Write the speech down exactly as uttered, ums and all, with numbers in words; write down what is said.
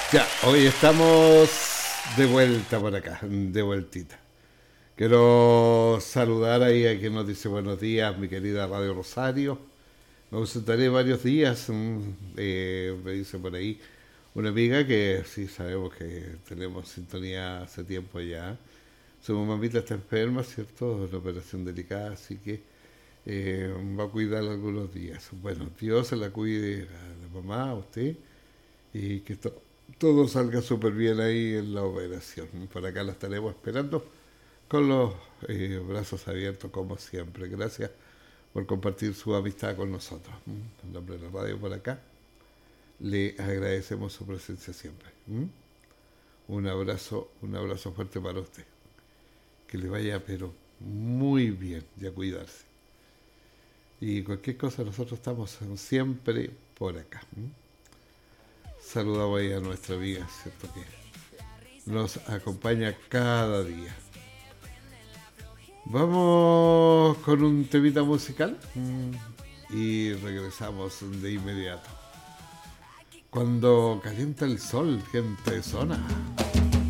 Ya, hoy estamos de vuelta por acá, de vueltita. Quiero saludar ahí a quien nos dice buenos días, mi querida Radio Rosario. Me ausentaré varios días, mm, eh, me dice por ahí una amiga que sí sabemos que tenemos sintonía hace tiempo ya. Su mamita está enferma, ¿cierto? Es una operación delicada, así que eh, va a cuidar algunos días. Bueno, Dios se la cuide a la mamá, a usted, y que to- todo salga súper bien ahí en la operación. Por acá la estaremos esperando con los eh, brazos abiertos como siempre. Gracias por compartir su amistad con nosotros. ¿M? En nombre de la radio por acá, le agradecemos su presencia siempre. ¿M? Un abrazo, un abrazo fuerte para usted. Que le vaya pero muy bien y a cuidarse. Y cualquier cosa nosotros estamos siempre por acá. ¿M? Saludamos ahí a nuestra amiga, ¿cierto? Que nos acompaña cada día. Vamos con un temita musical mm, y regresamos de inmediato. Cuando calienta el sol, gente zona.